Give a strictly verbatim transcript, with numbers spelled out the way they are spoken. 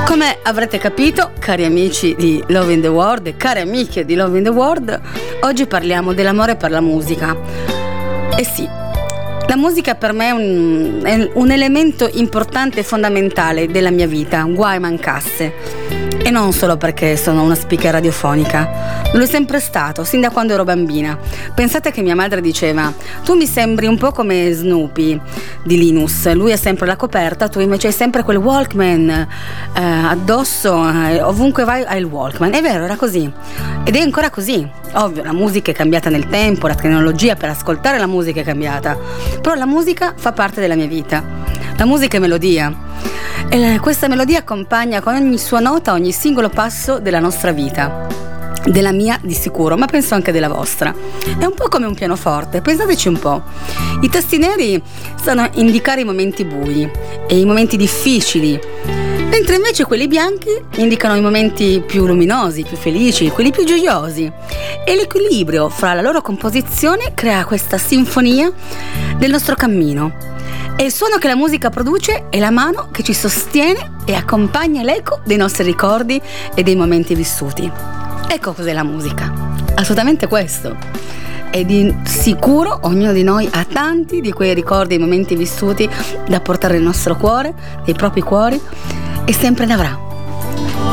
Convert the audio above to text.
Come avrete capito, cari amici di Love in the World e care amiche di Love in the World, oggi parliamo dell'amore per la musica. E sì, la musica per me è un, è un elemento importante e fondamentale della mia vita, guai mancasse. E non solo perché sono una speaker radiofonica, lo è sempre stato, sin da quando ero bambina. Pensate che mia madre diceva: tu mi sembri un po' come Snoopy di Linus, lui ha sempre la coperta, tu invece hai sempre quel Walkman eh, addosso, eh, ovunque vai hai il Walkman. È vero, era così ed è ancora così. Ovvio, la musica è cambiata nel tempo, la tecnologia per ascoltare la musica è cambiata, però la musica fa parte della mia vita. La musica è melodia e questa melodia accompagna con ogni sua nota ogni singolo passo della nostra vita, della mia di sicuro, ma penso anche della vostra. È un po' come un pianoforte, pensateci un po'. I tasti neri stanno a indicare i momenti bui e i momenti difficili, mentre invece quelli bianchi indicano i momenti più luminosi, più felici, quelli più gioiosi. E l'equilibrio fra la loro composizione crea questa sinfonia del nostro cammino. E il suono che la musica produce è la mano che ci sostiene e accompagna l'eco dei nostri ricordi e dei momenti vissuti. Ecco cos'è la musica, assolutamente questo. E di sicuro ognuno di noi ha tanti di quei ricordi e momenti vissuti da portare nel nostro cuore, nei propri cuori, e sempre ne avrà.